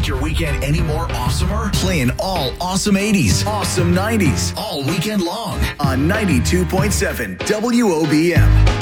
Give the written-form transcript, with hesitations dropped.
make your weekend any more awesomer? Playing all awesome 80s, awesome 90s, all weekend long on 92.7 WOBM.